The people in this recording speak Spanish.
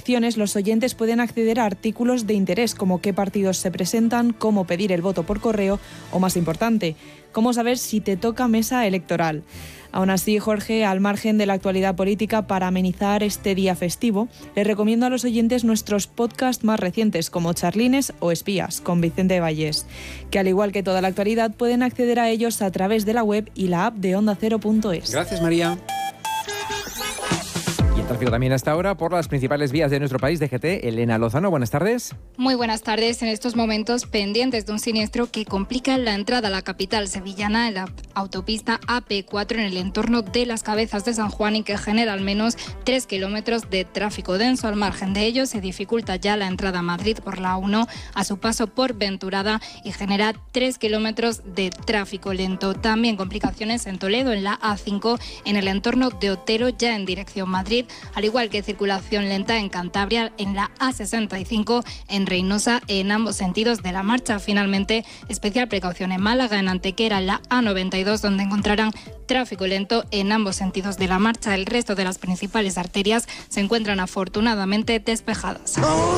secciones los oyentes pueden acceder a artículos de interés como qué partidos se presentan, cómo pedir el voto por correo o, más importante, cómo saber si te toca mesa electoral. Aún así, Jorge, al margen de la actualidad política, para amenizar este día festivo, les recomiendo a los oyentes nuestros podcasts más recientes, como Charlines o Espías, con Vicente Vallés, que al igual que toda la actualidad, pueden acceder a ellos a través de la web y la app de OndaCero.es. Gracias, María. Y el tráfico también hasta ahora por las principales vías de nuestro país. DGT, Elena Lozano, buenas tardes. Muy buenas tardes. En estos momentos pendientes de un siniestro que complica la entrada a la capital sevillana en la autopista AP4 en el entorno de Las Cabezas de San Juan y que genera al menos 3 kilómetros de tráfico denso. Al margen de ello, se dificulta ya la entrada a Madrid por la A1 a su paso por Venturada y genera 3 kilómetros de tráfico lento. También complicaciones en Toledo, en la A5, en el entorno de Otero, ya en dirección Madrid, al igual que circulación lenta en Cantabria, en la A65, en Reynosa, en ambos sentidos de la marcha. Finalmente, especial precaución en Málaga, en Antequera, en la A92, donde encontrarán tráfico lento en ambos sentidos de la marcha. El resto de las principales arterias se encuentran afortunadamente despejadas.